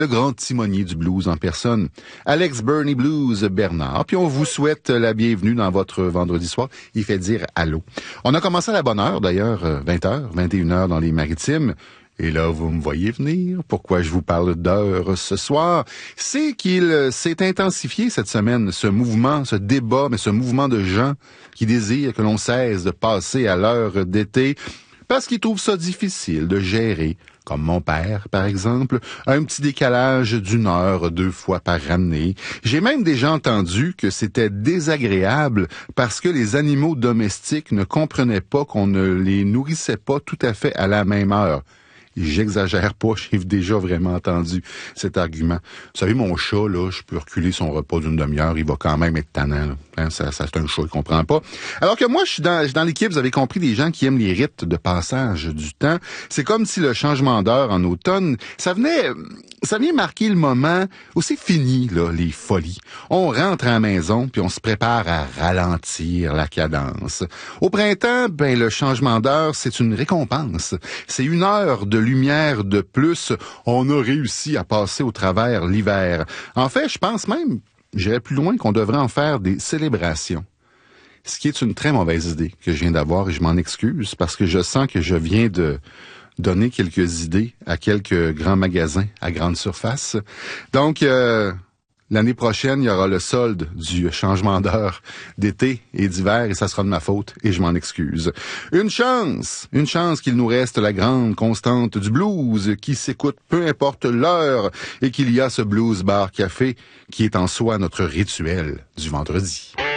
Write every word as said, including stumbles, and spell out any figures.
le grand timonier du blues en personne, Alex Bernie Blues Bernard. Puis on vous souhaite la bienvenue dans votre vendredi soir. Il fait dire allô. On a commencé à la bonne heure, d'ailleurs, vingt heures, vingt et une heures dans les Maritimes. Et là, vous me voyez venir. Pourquoi je vous parle d'heures ce soir? C'est qu'il s'est intensifié cette semaine, ce mouvement, ce débat, mais ce mouvement de gens qui désirent que l'on cesse de passer à l'heure d'été parce qu'ils trouvent ça difficile de gérer, comme mon père, par exemple, un petit décalage d'une heure, deux fois par année. J'ai même déjà entendu que c'était désagréable parce que les animaux domestiques ne comprenaient pas qu'on ne les nourrissait pas tout à fait à la même heure. J'exagère pas, j'ai déjà vraiment entendu cet argument. Vous savez, mon chat, là, je peux reculer son repas d'une demi-heure, il va quand même être tannant, là. Hein, ça, ça, c'est un chat, il comprend pas. Alors que moi, je suis dans, je suis dans l'équipe, vous avez compris, des gens qui aiment les rites de passage du temps. C'est comme si le changement d'heure en automne, ça venait, ça vient marquer le moment où c'est fini, là, les folies. On rentre à la maison, puis on se prépare à ralentir la cadence. Au printemps, ben, le changement d'heure, c'est une récompense. C'est une heure de lumière de plus. On a réussi à passer au travers l'hiver. En fait, je pense même, j'irais plus loin, qu'on devrait en faire des célébrations. Ce qui est une très mauvaise idée que je viens d'avoir et je m'en excuse parce que je sens que je viens de donner quelques idées à quelques grands magasins à grande surface. Donc, euh, l'année prochaine, il y aura le solde du changement d'heure d'été et d'hiver et ça sera de ma faute et je m'en excuse. Une chance, une chance qu'il nous reste la grande constante du blues qui s'écoute peu importe l'heure et qu'il y a ce blues bar café qui est en soi notre rituel du vendredi.